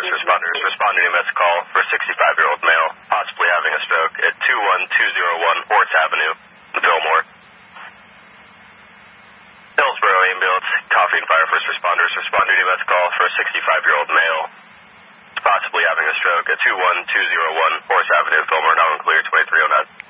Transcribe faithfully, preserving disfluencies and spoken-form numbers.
first responders. Responding to a missed call for a sixty-five-year-old male, possibly having a stroke at two one two zero one Fourth Avenue, Fillmore. Hillsborough Ambulance, Coffee and Fire first responders responding to a missed call for a sixty-five-year-old male, possibly having a stroke at two one two zero one Fourth Avenue, Fillmore, now unclear, twenty-three oh nine.